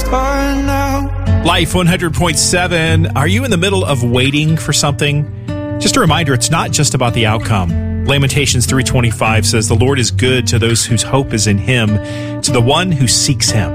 But now Life 100.7. Are you in the middle of waiting for something? Just a reminder, it's not just about the outcome. Lamentations 3:25 says, "The Lord is good to those whose hope is in him, to the one who seeks him."